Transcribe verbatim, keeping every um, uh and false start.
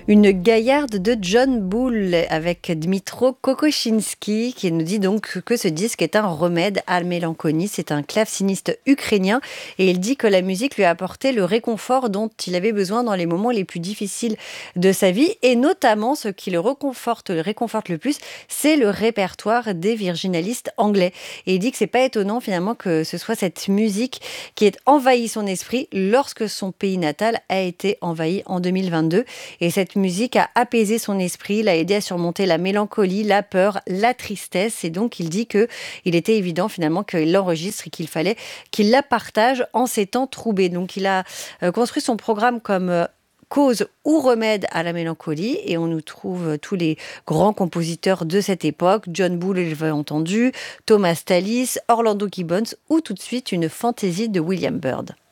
Une gaillarde de John Bull avec Dmytro Kokosinski qui nous dit donc que ce disque est un remède à la mélancolie. C'est un claveciniste ukrainien et il dit que la musique lui a apporté le réconfort dont il avait besoin dans les moments les plus difficiles de sa vie et notamment ce qui le réconforte, le réconforte le plus, c'est le répertoire des virginalistes anglais. Et il dit que c'est pas étonnant finalement que ce soit cette musique qui ait envahi son esprit lorsque son pays natal a été envahi en deux mille vingt-deux. Et cette musique a apaisé son esprit, l'a aidé à surmonter la mélancolie, la peur, la tristesse. Et donc, il dit que il était évident finalement qu'il l'enregistre et qu'il fallait qu'il la partage en ces temps troublés. Donc, il a euh, construit son programme comme euh, cause ou remède à la mélancolie et on nous trouve tous les grands compositeurs de cette époque, John Bull, je l'avais entendu, Thomas Tallis, Orlando Gibbons ou tout de suite une fantaisie de William Byrd.